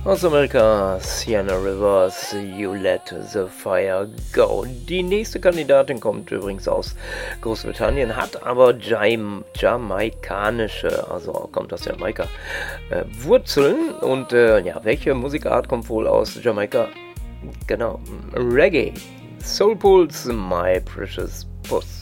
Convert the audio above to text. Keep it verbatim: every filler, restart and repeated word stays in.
Aus Amerika, Sienna Rivers, You Let the Fire Go. Die nächste Kandidatin kommt übrigens aus Großbritannien, hat aber Jam- jamaikanische, also kommt aus Jamaika, äh, Wurzeln. Und äh, ja, welche Musikart kommt wohl aus Jamaika? Genau, Reggae. Soul Pulse, My Precious Puss.